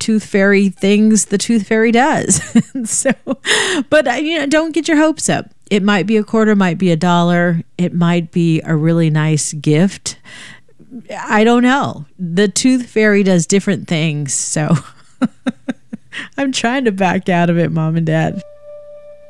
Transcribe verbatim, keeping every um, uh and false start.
tooth fairy things the tooth fairy does. So, but uh, you know, don't get your hopes up. It might be a quarter, might be a dollar. It might be a really nice gift. I don't know. The tooth fairy does different things. So I'm trying to back out of it, Mom and Dad.